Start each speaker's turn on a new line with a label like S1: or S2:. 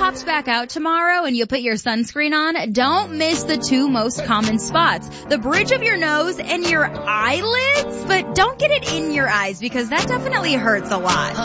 S1: pops back out tomorrow and you put your sunscreen on, don't miss the two most common spots. The bridge of your nose and your eyelids, but don't get it in your eyes because that definitely hurts a lot.